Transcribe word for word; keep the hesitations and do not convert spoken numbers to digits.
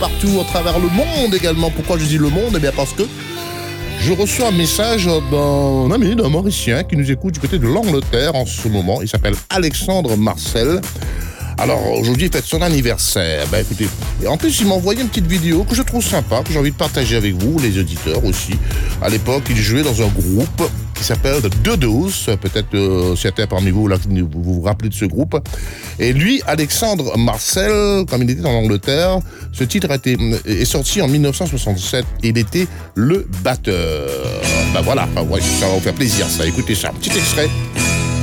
partout à travers le monde également. Pourquoi je dis le monde? Eh bien parce que je reçois un message d'un ami, d'un Mauricien qui nous écoute du côté de l'Angleterre en ce moment. Il s'appelle Alexandre Marcel. Alors aujourd'hui, il fête son anniversaire. Ben écoutez, et en plus, il m'a envoyé une petite vidéo que je trouve sympa, que j'ai envie de partager avec vous, les auditeurs aussi. À l'époque, il jouait dans un groupe qui s'appelle The Dodos. Peut-être euh, certains parmi vous, là, vous vous rappelez de ce groupe. Et lui, Alexandre Marcel, comme il était en Angleterre, ce titre a été, est sorti en mille neuf cent soixante-sept. Il était le batteur. Ben voilà, enfin, ouais, ça va vous faire plaisir ça. Écoutez ça, un petit extrait.